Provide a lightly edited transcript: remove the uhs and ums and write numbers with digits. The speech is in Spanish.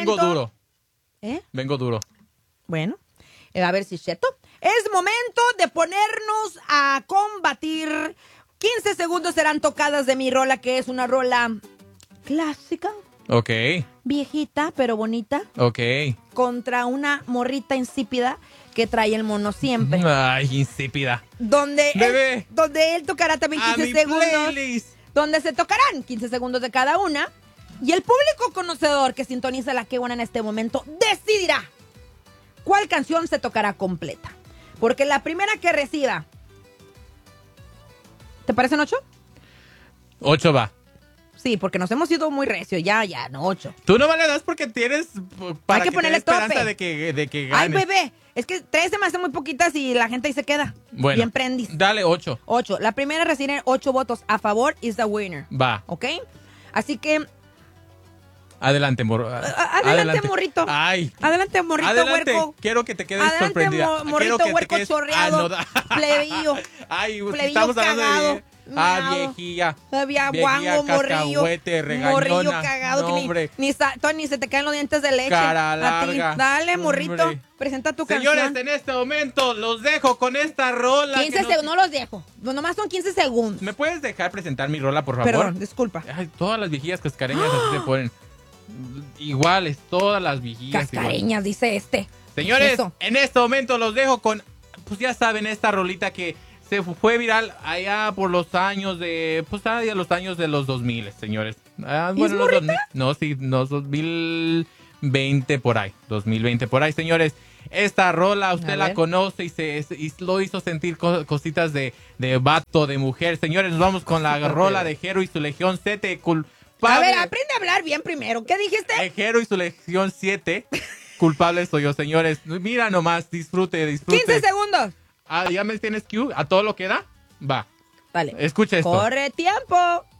Vengo duro. Vengo duro. Bueno, a ver si es cierto. Es momento de ponernos a combatir. 15 segundos serán tocadas de mi rola, que es una rola clásica. Ok. Viejita, pero bonita. Ok. Contra una morrita insípida que trae el mono siempre. Ay, insípida. Donde Bebé. Él tocará también 15 segundos. Playlist. Donde se tocarán 15 segundos de cada una. Y el público conocedor que sintoniza la que buena en este momento decidirá cuál canción se tocará completa. Porque la primera que reciba... ¿Te parecen 8? 8 va. Sí, porque nos hemos ido muy recio. Ya, no, 8. Tú no me le das porque tienes... Para Hay que ponerle esperanza tope. de que ganes. Ay, bebé, es que 3 se me hacen muy poquitas y la gente ahí se queda. Bueno, bien prendis. Dale 8. 8. La primera recibe 8 votos a favor, is the winner. Va. ¿Ok? Así que... Adelante, Adelante, morrito. Ay. Adelante, morrito, Adelante. huerco. Quiero que te quedes Adelante, sorprendida. morrito, Quiero que huerco, te quedes chorreado. Plebillo. Ay, Plebillo estamos hablando cagado. de... Miau. viejilla. Había Viejilla, guango, morrillo. cascahuete, regañona. Morrillo cagado. No, Que hombre. ni se te caen los dientes de leche. Cara A ti. larga. Dale, morrito. Hombre. Presenta tu Señores, canción. en este momento los dejo con esta rola. 15 segundos. No los dejo. Nomás son 15 segundos. ¿Me puedes dejar presentar mi rola, por favor? Perdón, disculpa. Ay, todas las viejillas cascareñas así se ponen. Iguales, todas las viejillas. Cascareñas, dice este. Señores, Eso. en este momento los dejo con, pues ya saben, esta rolita que se fue viral allá por los años de, pues allá los años de los 2000, señores. ¿Y es los morrita? 2000, no, sí, no, 2020 por ahí, 2020 por ahí, señores. Esta rola usted la conoce y lo hizo sentir cositas de vato, de mujer. Señores, nos vamos con la rola de Jero y su Legión 7, culpable. A ver, aprende a hablar bien primero. ¿Qué dijiste? Jero y su Legión 7, culpable soy yo, señores. Mira nomás, disfrute. 15 segundos. ¿Ya me tienes cue? ¿A todo lo que da? Va. Dale. Escucha esto. Corre tiempo.